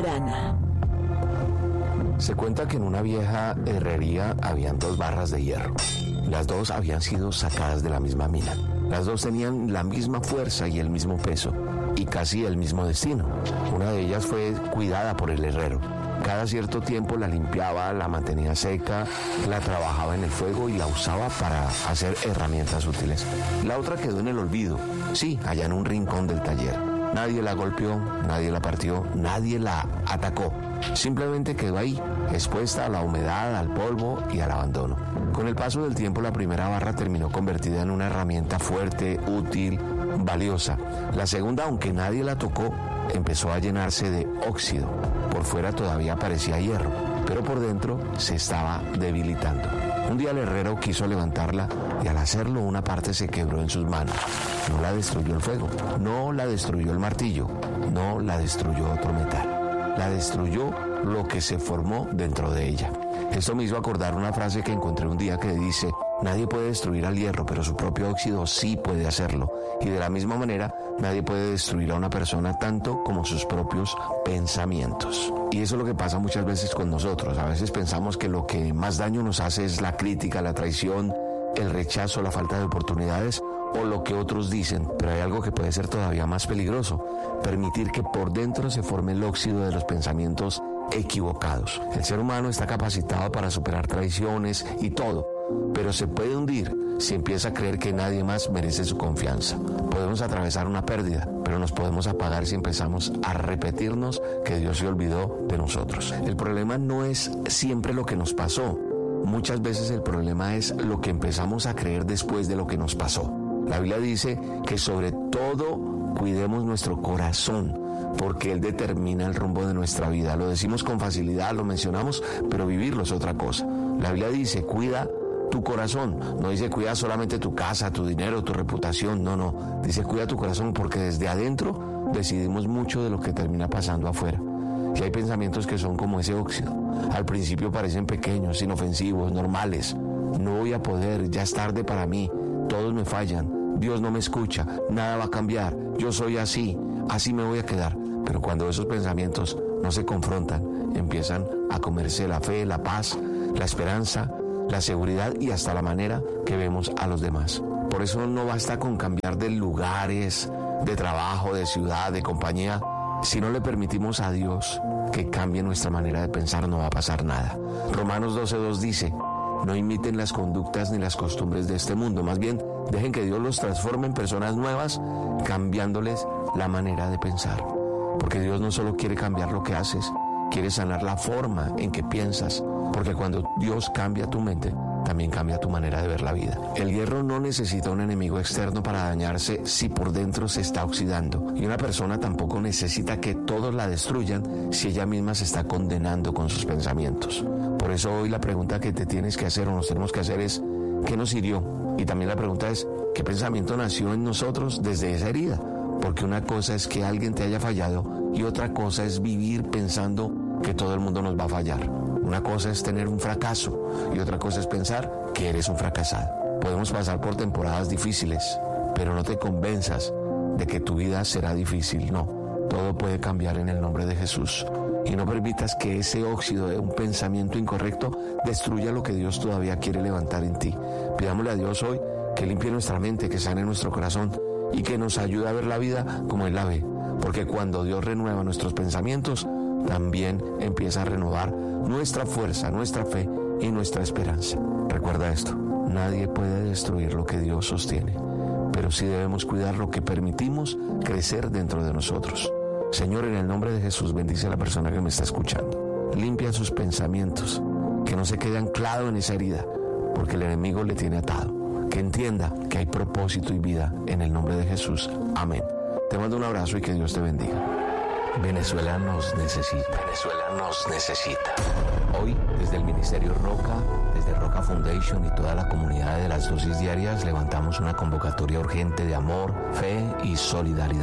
Arana. Se cuenta que en una vieja herrería habían 2 barras de hierro. Las 2 habían sido sacadas de la misma mina. Las 2 tenían la misma fuerza y el mismo peso, y casi el mismo destino. Una de ellas fue cuidada por el herrero. Cada cierto tiempo la limpiaba, la mantenía seca, la trabajaba en el fuego y la usaba para hacer herramientas útiles. La otra quedó en el olvido, sí, allá en un rincón del taller. Nadie la golpeó, nadie la partió, nadie la atacó. Simplemente quedó ahí, expuesta a la humedad, al polvo y al abandono. Con el paso del tiempo, la primera barra terminó convertida en una herramienta fuerte, útil, valiosa. La segunda, aunque nadie la tocó, empezó a llenarse de óxido. Por fuera todavía parecía hierro, pero por dentro se estaba debilitando. Un día el herrero quiso levantarla y al hacerlo una parte se quebró en sus manos. No la destruyó el fuego, no la destruyó el martillo, no la destruyó otro metal. La destruyó lo que se formó dentro de ella. Esto me hizo acordar una frase que encontré un día que dice: nadie puede destruir al hierro, pero su propio óxido sí puede hacerlo. Y de la misma manera, nadie puede destruir a una persona tanto como sus propios pensamientos. Y eso es lo que pasa muchas veces con nosotros. A veces pensamos que lo que más daño nos hace es la crítica, la traición, el rechazo, la falta de oportunidades o lo que otros dicen. Pero hay algo que puede ser todavía más peligroso: permitir que por dentro se forme el óxido de los pensamientos equivocados. El ser humano está capacitado para superar traiciones y todo, pero se puede hundir si empieza a creer que nadie más merece su confianza. Podemos atravesar una pérdida, pero nos podemos apagar si empezamos a repetirnos que Dios se olvidó de nosotros. El problema no es siempre lo que nos pasó. Muchas veces el problema es lo que empezamos a creer después de lo que nos pasó. La Biblia dice que sobre todo cuidemos nuestro corazón, porque Él determina el rumbo de nuestra vida. Lo decimos con facilidad, lo mencionamos, pero vivirlo es otra cosa. La Biblia dice: cuida tu corazón. No dice cuida solamente tu casa, tu dinero, tu reputación. No. Dice cuida tu corazón, porque desde adentro decidimos mucho de lo que termina pasando afuera. Y hay pensamientos que son como ese óxido. Al principio parecen pequeños, inofensivos, normales. No voy a poder, ya es tarde para mí, todos me fallan, Dios no me escucha, nada va a cambiar, yo soy así me voy a quedar. Pero cuando esos pensamientos no se confrontan, empiezan a comerse la fe, la paz, la esperanza, la seguridad y hasta la manera que vemos a los demás. Por eso no basta con cambiar de lugares, de trabajo, de ciudad, de compañía. Si no le permitimos a Dios que cambie nuestra manera de pensar, no va a pasar nada. Romanos 12:2 dice: no imiten las conductas ni las costumbres de este mundo, más bien dejen que Dios los transforme en personas nuevas, cambiándoles la manera de pensar. Porque Dios no solo quiere cambiar lo que haces, quiere sanar la forma en que piensas, porque cuando Dios cambia tu mente, también cambia tu manera de ver la vida. El hierro no necesita un enemigo externo para dañarse si por dentro se está oxidando. Y una persona tampoco necesita que todos la destruyan si ella misma se está condenando con sus pensamientos. Por eso hoy la pregunta que te tienes que hacer o nos tenemos que hacer es: ¿qué nos hirió? Y también la pregunta es: ¿qué pensamiento nació en nosotros desde esa herida? Porque una cosa es que alguien te haya fallado y otra cosa es vivir pensando que todo el mundo nos va a fallar. Una cosa es tener un fracaso y otra cosa es pensar que eres un fracasado. Podemos pasar por temporadas difíciles, pero no te convenzas de que tu vida será difícil. No, todo puede cambiar en el nombre de Jesús. Y no permitas que ese óxido de un pensamiento incorrecto destruya lo que Dios todavía quiere levantar en ti. Pidámosle a Dios hoy que limpie nuestra mente, que sane nuestro corazón y que nos ayude a ver la vida como Él la ve. Porque cuando Dios renueva nuestros pensamientos, también empieza a renovar nuestra fuerza, nuestra fe y nuestra esperanza. Recuerda esto: nadie puede destruir lo que Dios sostiene, pero sí debemos cuidar lo que permitimos crecer dentro de nosotros. Señor, en el nombre de Jesús, bendice a la persona que me está escuchando. Limpia sus pensamientos, que no se quede anclado en esa herida, porque el enemigo le tiene atado. Que entienda que hay propósito y vida en el nombre de Jesús. Amén. Te mando un abrazo y que Dios te bendiga. Venezuela nos necesita. Venezuela nos necesita. Hoy, desde el Ministerio Roca, desde Roca Foundation y toda la comunidad de las dosis diarias, levantamos una convocatoria urgente de amor, fe y solidaridad.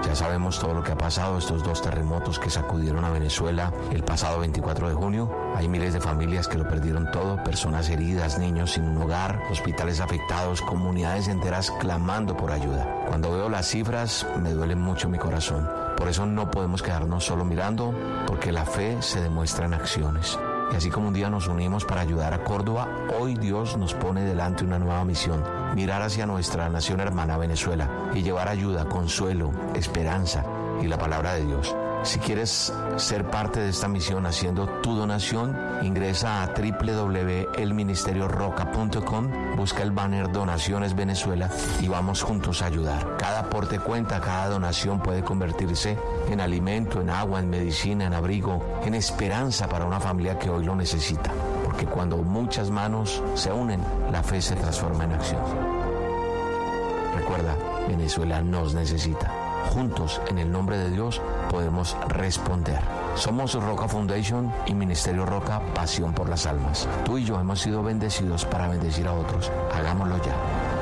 Ya sabemos todo lo que ha pasado, estos 2 terremotos que sacudieron a Venezuela el pasado 24 de junio. Hay miles de familias que lo perdieron todo, personas heridas, niños sin un hogar, hospitales afectados, comunidades enteras clamando por ayuda. Cuando veo las cifras me duele mucho mi corazón. Por eso no podemos quedarnos solo mirando, porque la fe se demuestra en acciones. Y así como un día nos unimos para ayudar a Córdoba, hoy Dios nos pone delante una nueva misión: mirar hacia nuestra nación hermana Venezuela y llevar ayuda, consuelo, esperanza y la palabra de Dios. Si quieres ser parte de esta misión haciendo tu donación, ingresa a www.elministerioroca.com, busca el banner Donaciones Venezuela y vamos juntos a ayudar. Cada aporte cuenta, cada donación puede convertirse en alimento, en agua, en medicina, en abrigo, en esperanza para una familia que hoy lo necesita. Porque cuando muchas manos se unen, la fe se transforma en acción. Recuerda, Venezuela nos necesita. Juntos, en el nombre de Dios, podemos responder. Somos Roca Foundation y Ministerio Roca, pasión por las almas. Tú y yo hemos sido bendecidos para bendecir a otros. Hagámoslo ya.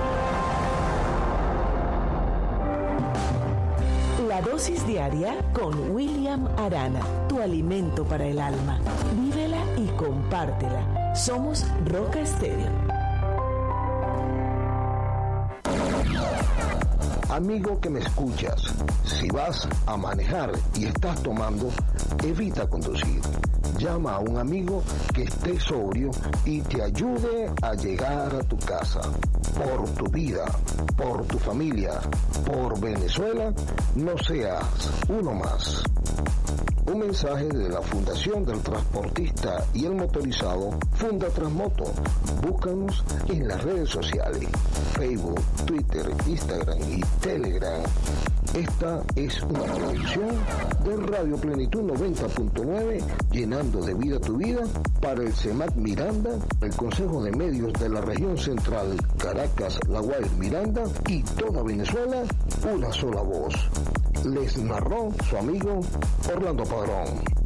La dosis diaria con William Arana, tu alimento para el alma. Vívela y compártela. Somos Roca Estéreo. Amigo que me escuchas, si vas a manejar y estás tomando, evita conducir. Llama a un amigo que esté sobrio y te ayude a llegar a tu casa. Por tu vida, por tu familia, por Venezuela, no seas uno más. Un mensaje de la Fundación del Transportista y el Motorizado, Funda Transmoto. Búscanos en las redes sociales, Facebook, Twitter, Instagram y Telegram. Esta es una producción de Radio Plenitud 90.9, llenando de vida tu vida, para el CEMAC Miranda, el Consejo de Medios de la Región Central, Caracas, La Guaira, Miranda y toda Venezuela, una sola voz. Les narró su amigo Orlando Padrón.